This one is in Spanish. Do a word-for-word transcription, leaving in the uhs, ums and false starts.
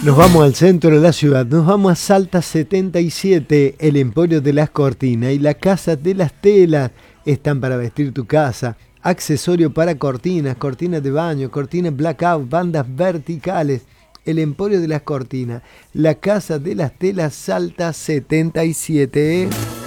Nos vamos al centro de la ciudad, nos vamos a Salta setenta y siete, el Emporio de las Cortinas y la Casa de las Telas. Están para vestir tu casa, accesorio para cortinas, cortinas de baño, cortinas blackout, bandas verticales. El Emporio de las Cortinas, la Casa de las Telas, Salta setenta y siete.